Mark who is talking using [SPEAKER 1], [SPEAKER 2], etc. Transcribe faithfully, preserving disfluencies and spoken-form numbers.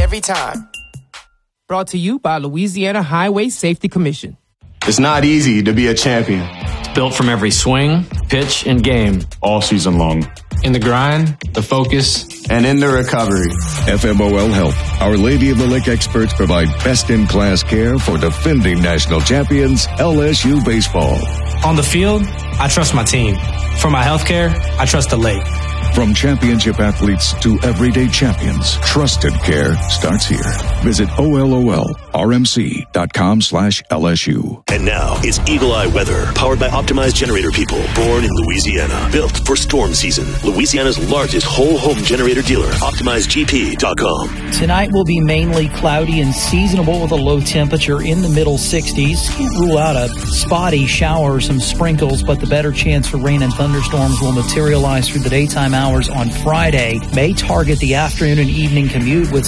[SPEAKER 1] every time.
[SPEAKER 2] Brought to you by Louisiana Highway Safety Commission.
[SPEAKER 3] It's not easy to be a champion.
[SPEAKER 4] It's built from every swing, pitch, and game.
[SPEAKER 3] All season long.
[SPEAKER 4] In the grind, the focus,
[SPEAKER 3] and in the recovery.
[SPEAKER 5] F M O L Health, Our Lady of the Lake experts provide best-in-class care for defending national champions L S U baseball.
[SPEAKER 4] On the field, I trust my team. For my health care, I trust the lake.
[SPEAKER 5] From championship athletes to everyday champions, trusted care starts here. Visit O L O L R M C dot com slash L S U.
[SPEAKER 6] And now it's Eagle Eye Weather, powered by Optimized Generator People, born in Louisiana, built for storm season. Louisiana's largest whole home generator dealer, Optimized G P dot com.
[SPEAKER 7] Tonight will be mainly cloudy and seasonable with a low temperature in the middle sixties. Can't rule out a spotty shower or some sprinkles, but the better chance for rain and thunderstorms will materialize through the daytime hours on Friday. May target the afternoon and evening commute with